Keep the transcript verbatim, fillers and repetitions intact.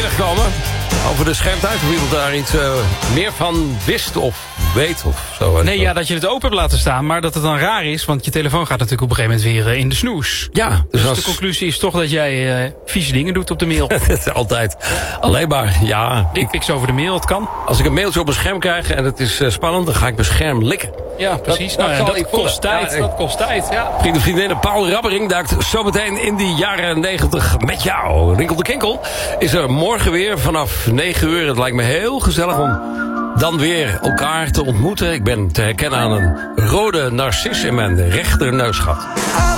terechtkomen over de schermtijd. Of iemand daar iets uh, meer van wist of weet of zo. Nee, ja, dat je het open hebt laten staan, maar dat het dan raar is, want je telefoon gaat natuurlijk op een gegeven moment weer uh, in de snoes. Ja. Dus, dus als... de conclusie is toch dat jij uh, vieze dingen doet op de mail. Altijd. Alleen maar, ja. Dickpics over de mail, het kan. Als ik een mailtje op mijn scherm krijg en het is uh, spannend, dan ga ik mijn scherm likken. Ja, precies. Dat, nou, ja, dat, dat kost tijd. Ja, dat kost tijd, ja. Vrienden, vriendinnen, Paul Rabbering duikt zometeen in die jaren negentig met jou. Rinkel de Kinkel is er morgen weer vanaf negen uur. Het lijkt me heel gezellig om dan weer elkaar te ontmoeten. Ik ben te herkennen aan een rode narcis in mijn rechterneusgat.